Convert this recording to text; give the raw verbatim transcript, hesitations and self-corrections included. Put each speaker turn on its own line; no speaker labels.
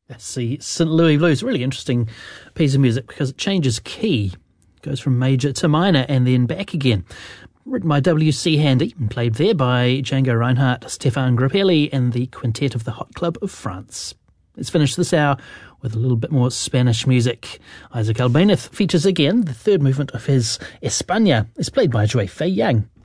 That's the Saint Louis Blues. Really interesting piece of music because it changes key. It goes from major to minor and then back again. Written by W C Handy and played there by Django Reinhardt, Stefan Grappelli and the Quintet of the Hot Club of France. Let's finish this hour with a little bit more Spanish music. Isaac Albéniz features again. The third movement of his España is played by Joy Fei Yang.